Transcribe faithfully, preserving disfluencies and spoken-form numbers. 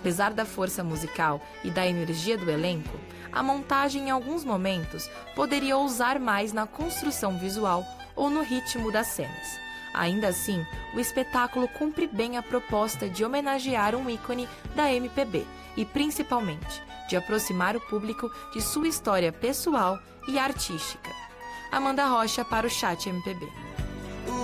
Apesar da força musical e da energia do elenco, a montagem em alguns momentos poderia ousar mais na construção visual ou no ritmo das cenas. Ainda assim, o espetáculo cumpre bem a proposta de homenagear um ícone da M P B e, principalmente, de aproximar o público de sua história pessoal e artística. Amanda Rocha para o Chat M P B.